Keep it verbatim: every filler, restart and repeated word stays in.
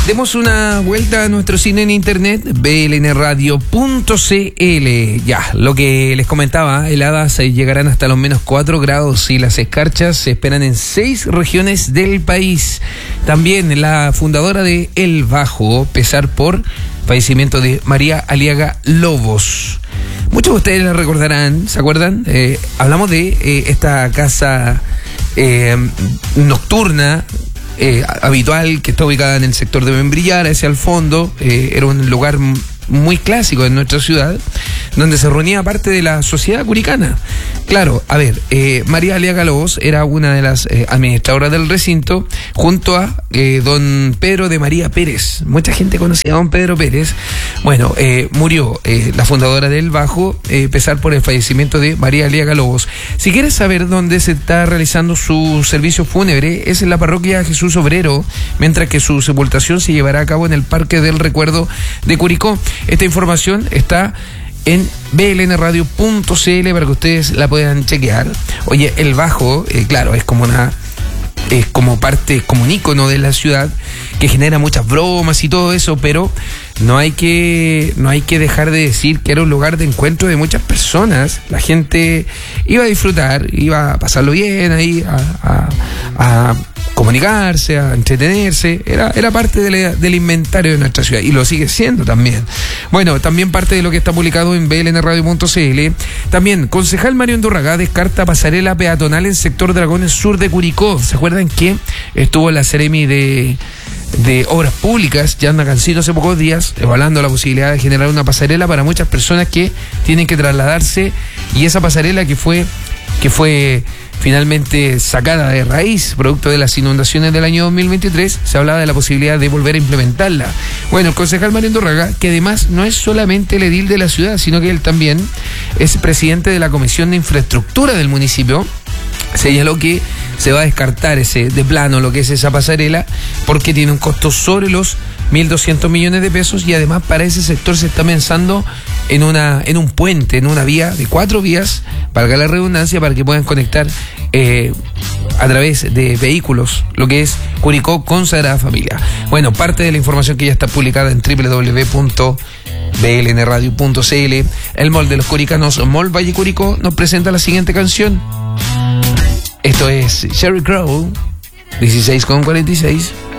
Demos una vuelta a nuestro cine en internet, b l n radio punto c l. Ya, lo que les comentaba, heladas llegarán hasta los menos cuatro grados y las escarchas se esperan en seis regiones del país. También la fundadora de El Bajo, pesar por fallecimiento de María Aliaga Lobos. Muchos de ustedes la recordarán, ¿se acuerdan? Eh, hablamos de eh, esta casa eh, nocturna, Eh, habitual, que está ubicada en el sector de Membrillar, hacia el fondo. Eh, era un lugar muy clásico en nuestra ciudad, donde se reunía parte de la sociedad curicana. Claro, a ver, eh, María Aliaga Lobos era una de las eh, administradoras del recinto, junto a eh, don Pedro de María Pérez. Mucha gente conocía a don Pedro Pérez. Bueno, eh, murió eh, la fundadora del Bajo, eh, pesar por el fallecimiento de María Aliaga Lobos. Si quieres saber dónde se está realizando su servicio fúnebre, es en la parroquia Jesús Obrero, mientras que su sepultación se llevará a cabo en el Parque del Recuerdo de Curicó. Esta información está en b l n radio punto c l para que ustedes la puedan chequear. Oye, El Bajo, eh, claro, es como una es como parte, como un ícono de la ciudad, que genera muchas bromas y todo eso, pero no hay que no hay que dejar de decir que era un lugar de encuentro de muchas personas. La gente iba a disfrutar, iba a pasarlo bien ahí, a, a, a comunicarse, a entretenerse. Era, era parte de la, del inventario de nuestra ciudad, y lo sigue siendo también. Bueno, también parte de lo que está publicado en b l n radio punto c l. También, concejal Mario Andorragá descarta pasarela peatonal en sector Dragones Sur de Curicó. ¿Se acuerdan que estuvo la Seremi de de Obras Públicas, Yanda Cancino, hace pocos días, evaluando la posibilidad de generar una pasarela para muchas personas que tienen que trasladarse, y esa pasarela que fue que fue finalmente sacada de raíz, producto de las inundaciones del año dos mil veintitrés, se hablaba de la posibilidad de volver a implementarla. Bueno, el concejal Mario Andorragá, que además no es solamente el edil de la ciudad, sino que él también es presidente de la Comisión de Infraestructura del municipio, señaló que se va a descartar ese de plano lo que es esa pasarela, porque tiene un costo sobre los mil doscientos millones de pesos, y además para ese sector se está pensando en una en un puente, en una vía de cuatro vías, valga la redundancia, para que puedan conectar eh, a través de vehículos lo que es Curicó con Sagrada Familia. Bueno, parte de la información que ya está publicada en w w w punto b l n radio punto c l. El Mall de los Curicanos, Mall Valle Curicó, nos presenta la siguiente canción. Esto es Sheryl Crow, dieciséis con cuarenta y seis.